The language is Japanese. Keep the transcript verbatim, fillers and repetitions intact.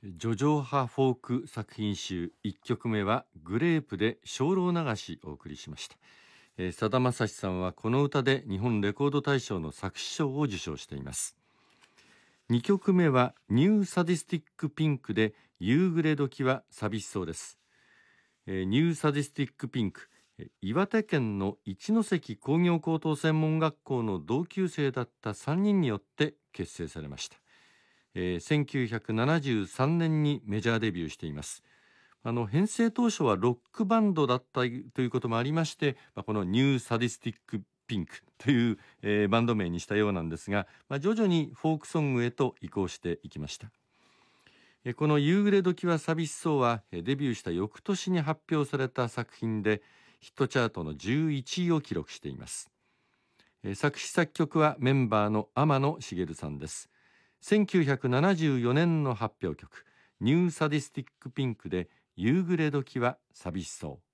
叙情派フォーク作品集いっきょくめはグレープで精霊流しをお送りしました。さだまさしさんはこの歌で日本レコード大賞の作詞賞を受賞しています。にきょくめはニューサディスティックピンクで夕暮れ時は寂しそうです。ニューサディスティックピンク、岩手県の一関工業高等専門学校の同級生だったさんにんによって結成されました。えー、せんきゅうひゃくななじゅうさんねんにメジャーデビューしています。あの編成当初はロックバンドだったということもありまして、まあ、このニューサディスティックピンクという、えー、バンド名にしたようなんですが、まあ、徐々にフォークソングへと移行していきました。えー、この夕暮れ時は寂しそうはデビューした翌年に発表された作品でヒットチャートのじゅういちいを記録しています。えー、作詞作曲はメンバーの天野茂さんです。せんきゅうひゃくななじゅうよねんの発表曲ニューサディスティックピンクで夕暮れ時は寂しそう。